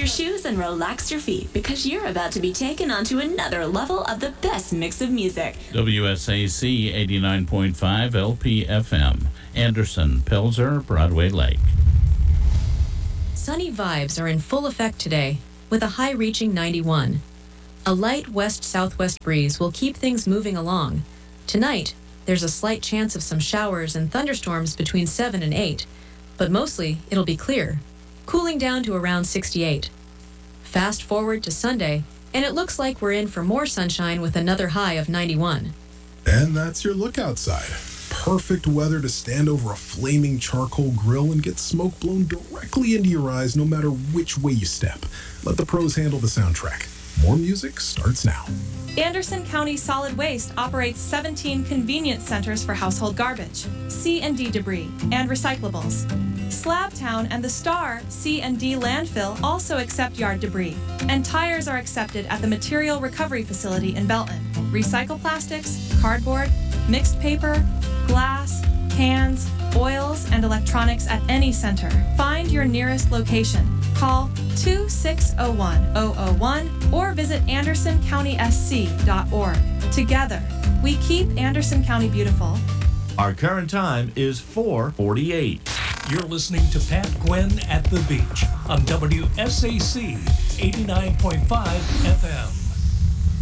your shoes and relax your feet because you're about to be taken onto another level of the best mix of music. WSAC 89.5 LPFM, Anderson, Pelzer, Broadway Lake. Sunny vibes are in full effect today, with a high reaching 91. A light west-southwest breeze will keep things moving along. Tonight, there's a slight chance of some showers and thunderstorms between 7 and 8, but mostly it'll be clear, cooling down to around 68. Fast forward to Sunday, and it looks like we're in for more sunshine with another high of 91. And that's your look outside. Perfect weather to stand over a flaming charcoal grill and get smoke blown directly into your eyes no matter which way you step. Let the pros handle the soundtrack. More music starts now. Anderson County Solid Waste operates 17 convenience centers for household garbage, C&D debris, and recyclables. Slabtown and the Star C&D landfill also accept yard debris, and tires are accepted at the Material Recovery Facility in Belton. Recycle plastics, cardboard, mixed paper, glass, cans, oils, and electronics at any center. Find your nearest location. Call 2601-001 or visit AndersonCountySC.org. Together, we keep Anderson County beautiful. Our current time is 4:48. You're listening to Pat Gwen at the Beach on WSAC 89.5 FM.